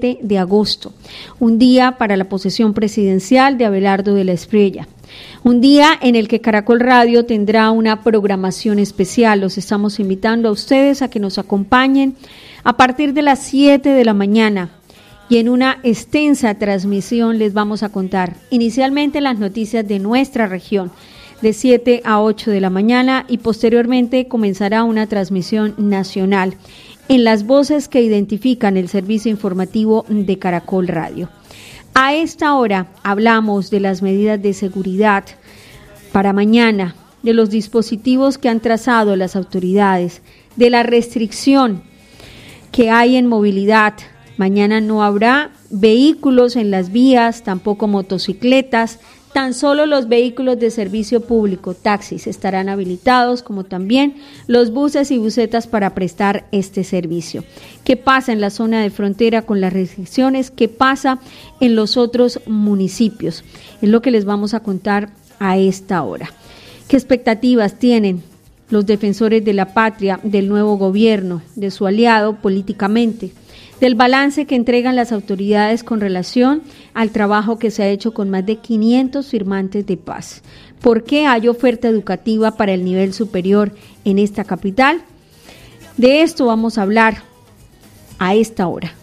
7 de agosto, un día para la posesión presidencial de Abelardo de la Espriella. Un día en el que Caracol Radio tendrá una programación especial. Los estamos invitando a ustedes a que nos acompañen a partir de las 7 de la mañana. Y en una extensa transmisión les vamos a contar inicialmente las noticias de nuestra región de 7 a 8 de la mañana y posteriormente comenzará una transmisión nacional en las voces que identifican el servicio informativo de Caracol Radio. A esta hora hablamos de las medidas de seguridad para mañana, de los dispositivos que han trazado las autoridades, de la restricción que hay en movilidad. Mañana no habrá vehículos en las vías, tampoco motocicletas, tan solo los vehículos de servicio público, taxis, estarán habilitados, como también los buses y busetas para prestar este servicio. ¿Qué pasa en la zona de frontera con las restricciones? ¿Qué pasa en los otros municipios? Es lo que les vamos a contar a esta hora. ¿Qué expectativas tienen los defensores de la patria, del nuevo gobierno, de su aliado políticamente, del balance que entregan las autoridades con relación al trabajo que se ha hecho con más de 500 firmantes de paz? ¿Por qué hay oferta educativa para el nivel superior en esta capital? De esto vamos a hablar a esta hora.